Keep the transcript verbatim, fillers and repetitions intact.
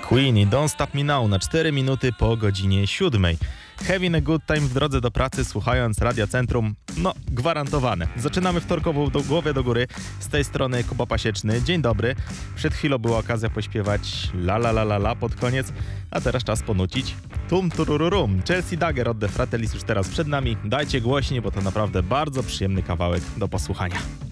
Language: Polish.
Queen i Don't Stop Me Now na cztery minuty po godzinie siódmej. Having a good time w drodze do pracy, słuchając Radia Centrum, no gwarantowane. Zaczynamy wtorkową do głowy do góry. Z tej strony Kuba Pasieczny. Dzień dobry. Przed chwilą była okazja pośpiewać la la la la la pod koniec, a teraz czas ponucić tum turururum. Chelsea Dagger od The Fratellis już teraz przed nami. Dajcie głośniej, bo to naprawdę bardzo przyjemny kawałek do posłuchania.